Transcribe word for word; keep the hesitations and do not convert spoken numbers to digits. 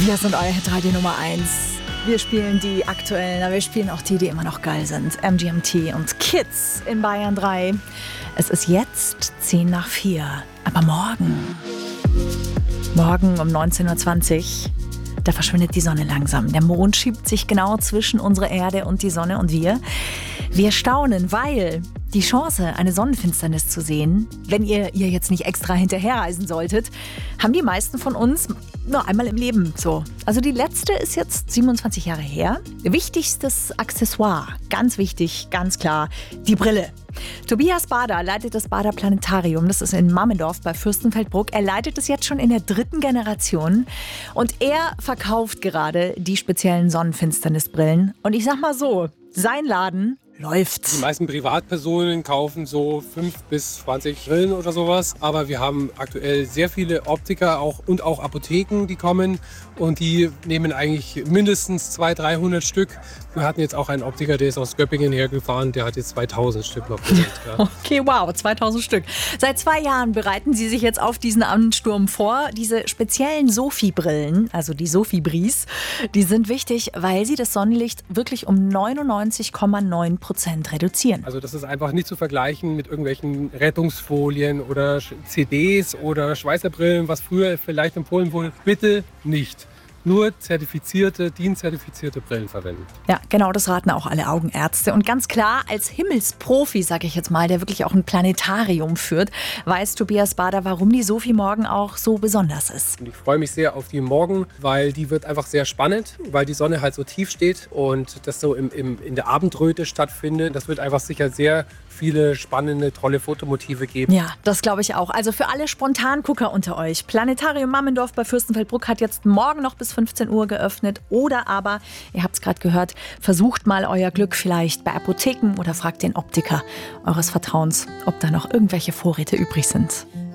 Wir sind euer Hitradio Nummer eins. Wir spielen die aktuellen, aber wir spielen auch die, die immer noch geil sind. M G M T und Kids in Bayern drei. Es ist jetzt zehn nach vier. Aber morgen, morgen um neunzehn Uhr zwanzig, da verschwindet die Sonne langsam. Der Mond schiebt sich genau zwischen unsere Erde und die Sonne und wir. Wir staunen, weil die Chance, eine Sonnenfinsternis zu sehen, wenn ihr ihr jetzt nicht extra hinterherreisen solltet, haben die meisten von uns nur einmal im Leben so. Also die letzte ist jetzt siebenundzwanzig Jahre her. Wichtigstes Accessoire, ganz wichtig, ganz klar, die Brille. Tobias Bader leitet das Bader Planetarium, das ist in Mammendorf bei Fürstenfeldbruck. Er leitet es jetzt schon in der dritten Generation und er verkauft gerade die speziellen Sonnenfinsternisbrillen. Und ich sag mal so, sein Laden läuft. Die meisten Privatpersonen kaufen so fünf bis zwanzig Brillen oder sowas. Aber wir haben aktuell sehr viele Optiker auch, und auch Apotheken, die kommen. Und die nehmen eigentlich mindestens zweihundert, dreihundert Stück. Wir hatten jetzt auch einen Optiker, der ist aus Göppingen hergefahren. Der hat jetzt zweitausend Stück noch bestellt. Ja. Okay, wow, zweitausend Stück. Seit zwei Jahren bereiten Sie sich jetzt auf diesen Ansturm vor. Diese speziellen Sophie-Brillen, also die Sophie-Bries, die sind wichtig, weil sie das Sonnenlicht wirklich um neunundneunzig Komma neun Prozent reduzieren. Also das ist einfach nicht zu vergleichen mit irgendwelchen Rettungsfolien oder C Ds oder Schweißerbrillen, was früher vielleicht empfohlen wurde. Bitte nicht. Nur zertifizierte, D I N-zertifizierte Brillen verwenden. Ja, genau, das raten auch alle Augenärzte. Und ganz klar, als Himmelsprofi, sag ich jetzt mal, der wirklich auch ein Planetarium führt, weiß Tobias Bader, warum die Sophie morgen auch so besonders ist. Und ich freue mich sehr auf die morgen, weil die wird einfach sehr spannend, weil die Sonne halt so tief steht und das so im, im, in der Abendröte stattfindet. Das wird einfach sicher sehr viele spannende, tolle Fotomotive geben. Ja, das glaube ich auch. Also für alle Spontangucker unter euch. Planetarium Mammendorf bei Fürstenfeldbruck hat jetzt morgen noch bis fünfzehn Uhr geöffnet. Oder aber, ihr habt es gerade gehört, versucht mal euer Glück vielleicht bei Apotheken oder fragt den Optiker eures Vertrauens, ob da noch irgendwelche Vorräte übrig sind.